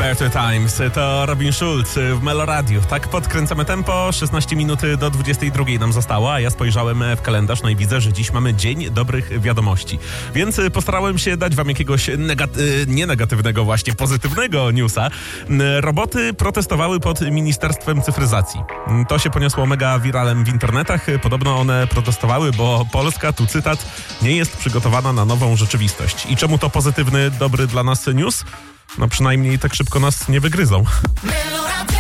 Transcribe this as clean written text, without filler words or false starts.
Better Times, to Robin Schulz w Meloradiu. Tak podkręcamy tempo, 16 minut do 22 nam zostało, a ja spojrzałem w kalendarz, no i widzę, że dziś mamy Dzień Dobrych Wiadomości. Więc postarałem się dać wam jakiegoś nie negatywnego, właśnie pozytywnego newsa. Roboty protestowały pod Ministerstwem Cyfryzacji. To się poniosło mega wiralem w internetach. Podobno one protestowały, bo Polska, tu cytat, nie jest przygotowana na nową rzeczywistość. I czemu to pozytywny, dobry dla nas news? No przynajmniej tak szybko nas nie wygryzą.